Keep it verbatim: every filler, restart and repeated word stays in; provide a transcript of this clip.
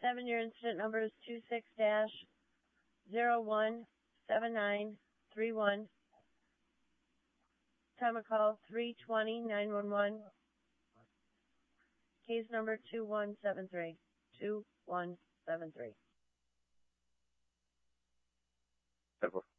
seven, your incident number is two six dash zero one seven nine three one. Time of call three twenty, nine one one. Case number two one seven three. two one seven three. Seven.